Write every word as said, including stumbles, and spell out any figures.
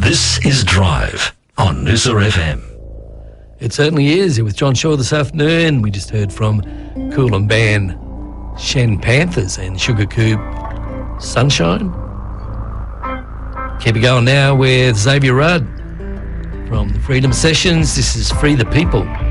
This is Drive on Noosa F M. It certainly is. With John Shaw this afternoon, we just heard from Coolum band Shen Panthers and Sugar Cube Sunshine. Keep it going now with Xavier Rudd from the Freedom Sessions. This is Free the People.